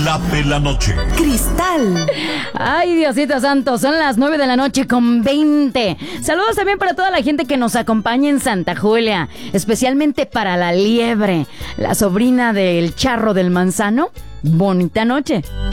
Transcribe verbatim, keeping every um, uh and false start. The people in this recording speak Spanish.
late la noche. Cristal. Ay, Diosito santo, son las nueve de la noche con veinte. Saludos también para toda la gente que nos acompaña en Santa Julia, especialmente para la Liebre, la sobrina del Charro del Manzano. Bonita noche.